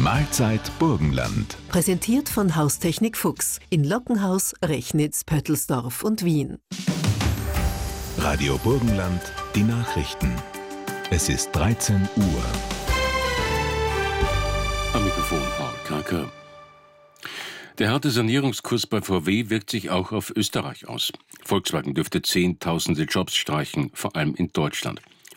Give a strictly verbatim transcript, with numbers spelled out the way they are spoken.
Mahlzeit Burgenland. Präsentiert von Haustechnik Fuchs in Lockenhaus, Rechnitz, Pöttelsdorf und Wien. Radio Burgenland, die Nachrichten. Es ist dreizehn Uhr. Am Mikrofon Paul Karker. Der harte Sanierungskurs bei V W wirkt sich auch auf Österreich aus. Volkswagen dürfte Zehntausende Jobs streichen, vor allem in Deutschland.